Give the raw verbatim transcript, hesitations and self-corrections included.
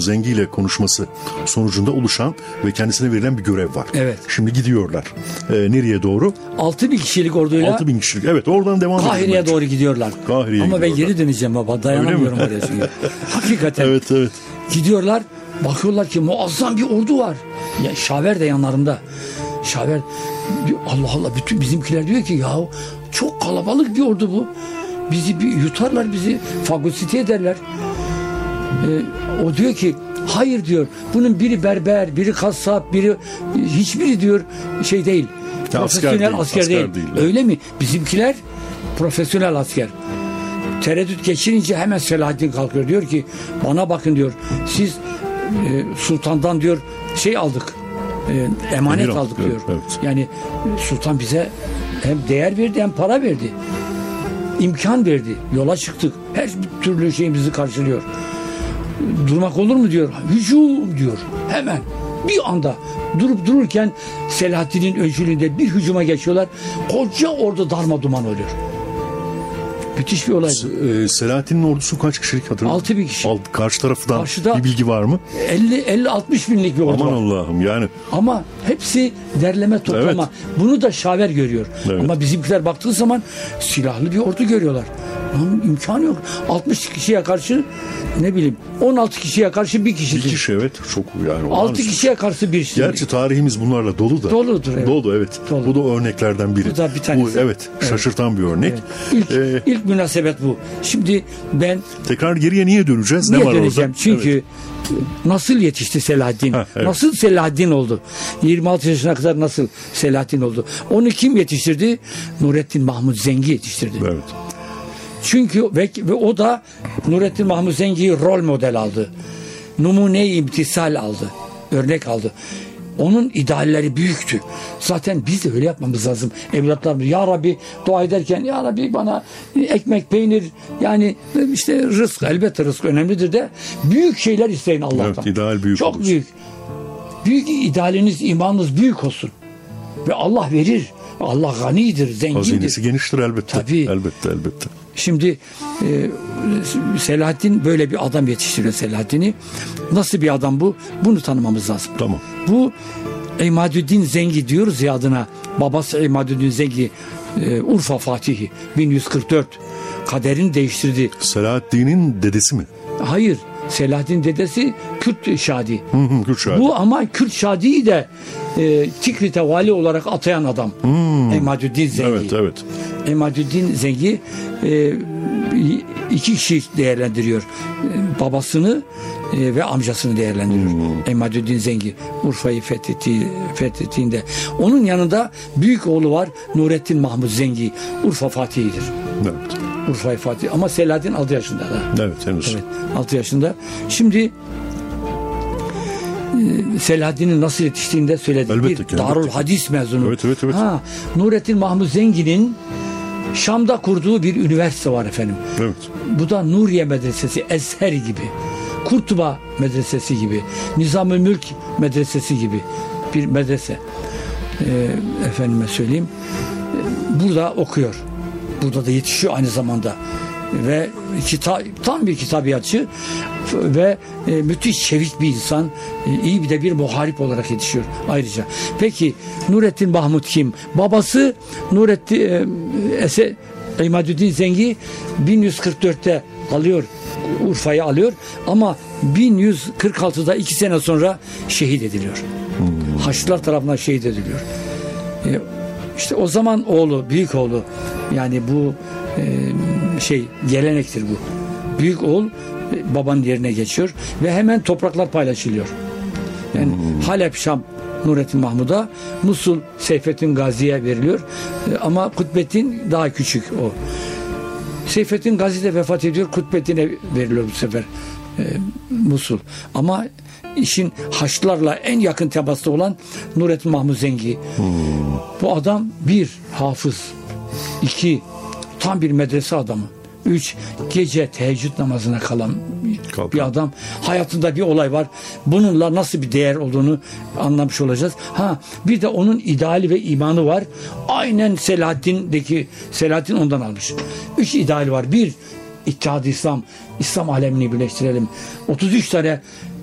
Zengi ile konuşması sonucunda oluşan ve kendisine verilen bir görev var. Evet. Şimdi gidiyorlar. Ee, nereye doğru? altı bin kişilik orduyla altı bin kişilik. Evet, oradan devam ediyorlar. Kahire'ye doğru gidiyorlar. Kahire'ye Ama ben gidiyorlar. geri döneceğim baba. Dayanamıyorum oraya çünkü. Hakikaten. Evet, evet. Gidiyorlar. Bakıyorlar ki muazzam bir ordu var. Ya Şaver de yanlarında. Şaver Allah Allah, bütün bizimkiler diyor ki ya çok kalabalık bir ordu bu. Bizi bir yutarlar, bizi fagosite ederler. Ee, o diyor ki hayır diyor. Bunun biri berber, biri kasap, biri hiçbiri diyor şey değil. Ya Profesyonel asker, asker değil. değil. değil. Öyle mi? Bizimkiler profesyonel asker. Tereddüt geçirince hemen Selahaddin kalkıyor. Diyor ki bana bakın diyor. Siz e, sultandan diyor şey aldık. E, emanet Emir aldık aldık, diyor. evet, evet. Yani sultan bize hem değer verdi hem para verdi. İmkan verdi. Yola çıktık. Her türlü şeyimizi karşılıyor. Durmak olur mu diyor. Hücum diyor. Hemen bir anda durup dururken Selahaddin'in öncülüğünde bir hücuma geçiyorlar. Koca ordu darma duman oluyor. Müthiş bir olay. E, Selahaddin'in ordusu kaç kişilik hatırladın? altı bin kişi. Alt, karşı taraftan Karşıda bir bilgi var mı? elli elli altmış binlik bir ordu Aman var. Allah'ım yani. Ama hepsi derleme toplama. Evet. Bunu da Şaver görüyor. Evet. Ama bizimkiler baktığı zaman silahlı bir ordu görüyorlar. Lan imkanı yok. altmış kişiye karşı ne bileyim on altı kişiye karşı bir kişi. Bir kişi, evet, çok yani. altı kişiye karşı bir kişi. Gerçi tarihimiz bunlarla dolu da. Doludur, evet. Dolu, evet. Dolu. Bu da örneklerden biri. Bu da bir tanesi. Bu, evet, şaşırtan bir örnek. Evet. İlk, Ee, ilk münasebet bu. Şimdi ben tekrar geriye niye döneceğiz? niye ne var döneceğim? orada? Çünkü Evet. nasıl yetişti Selahaddin? Ha, evet. Nasıl Selahaddin oldu? yirmi altı yaşına kadar nasıl Selahaddin oldu? Onu kim yetiştirdi? Nurettin Mahmud Zengi yetiştirdi. Evet. Çünkü ve, ve o da Nurettin Mahmud Zengi'yi rol model aldı. Numune-i imtisal aldı. Örnek aldı. Onun idealleri büyüktü. Zaten biz de öyle yapmamız lazım. Evlatlarımız ya Rabbi dua ederken ya Rabbi bana ekmek, peynir, yani işte rızk, elbette rızk önemlidir de büyük şeyler isteyin Allah'tan. Evet, ideal büyük Çok olsun. büyük. Büyük idealiniz, imanınız büyük olsun. Ve Allah verir. Allah ganidir, zengindir. Hazinesi geniştir elbette. Tabii. Elbette, elbette. Şimdi e, Selahaddin böyle bir adam yetiştiriyor Selahaddin'i. Nasıl bir adam bu? Bunu tanımamız lazım. Tamam. Bu İmadüddin Zengi diyoruz ya adına. Babası İmadüddin Zengi, e, Urfa Fatihi bin yüz kırk dört. Kaderini değiştirdi. Selahaddin'in dedesi mi? Hayır. Selahaddin dedesi Kürt Şadi. Hı hı, Kürt Şadi. Bu ama Kürt Şadi'yi de e, Tikrit'e vali olarak atayan adam. Hmm. İmadüddin Zengi. Evet, evet. İmadüddin Zengi e, iki kişi değerlendiriyor. E, babasını e, ve amcasını değerlendiriyor. Hmm. İmadüddin Zengi Urfa'yı fethetti, fethettiğinde. Onun yanında büyük oğlu var Nurettin Mahmud Zengi. Urfa Fatihi'dir. Evet. Urfa Fatih. Ama Selahaddin altı yaşında da. Evet, henüz. Evet, altı yaşında. Şimdi Selahaddin'in nasıl yetiştiğini de söyledik. Elbette Bir ki, Darul elbette. Hadis mezunu. Evet, evet, evet. Ha, Nurettin Mahmud Zengi'nin Şam'da kurduğu bir üniversite var efendim. Evet. Bu da Nuriye Medresesi, Ezher gibi, Kurtuba Medresesi gibi, Nizam-ı Mülk Medresesi gibi bir medrese. Ee, efendime söyleyeyim. Burada okuyor. Burada da yetişiyor aynı zamanda. Ve kita, tam bir kitabiyatçı ve e, müthiş çevik bir insan, e, iyi bir de bir muharip olarak yetişiyor ayrıca. Peki Nurettin Mahmud kim? Babası Nurettin e, Ese, İmadüddin Zengi bin yüz kırk dörtte alıyor, Urfa'yı alıyor ama bin yüz kırk altıda iki sene sonra şehit ediliyor. Hmm. Haçlılar tarafından şehit ediliyor. E, işte o zaman oğlu, büyük oğlu, yani bu e, şey gelenektir bu. Büyük oğul e, babanın yerine geçiyor ve hemen topraklar paylaşılıyor. Yani hmm. Halep, Şam Nurettin Mahmud'a, Musul Seyfettin Gazi'ye veriliyor. E, ama Kutbettin daha küçük o. Seyfettin Gazi de vefat ediyor. Kutbettin'e veriliyor bu sefer e, Musul. Ama işin Haçlılarla en yakın temaslı olan Nurettin Mahmud Zengi. Hmm. Bu adam bir hafız, iki tam bir medrese adamı, üç gece teheccüd namazına kalan Kalkan. bir adam. Hayatında bir olay var. Bununla nasıl bir değer olduğunu anlamış olacağız. Ha, bir de onun ideali ve imanı var. Aynen Selahaddin'deki, Selahaddin ondan almış. Üç ideali var. Bir, İttihad-ı İslam, İslam alemini birleştirelim. otuz üç tane